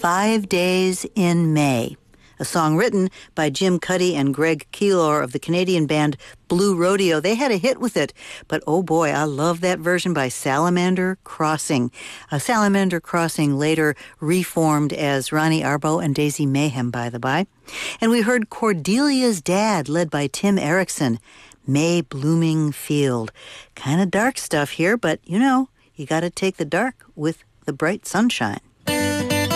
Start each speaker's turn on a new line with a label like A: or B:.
A: 5 Days in May, a song written by Jim Cuddy and Greg Keelor of the Canadian band Blue Rodeo. They had a hit with it, but oh boy, I love that version by Salamander Crossing. Salamander Crossing later reformed as Ronnie Arbo and Daisy Mayhem, by the by. And we heard Cordelia's Dad, led by Tim Erickson, May Blooming Field. Kind of dark stuff here, but you know, you got to take the dark with the bright sunshine.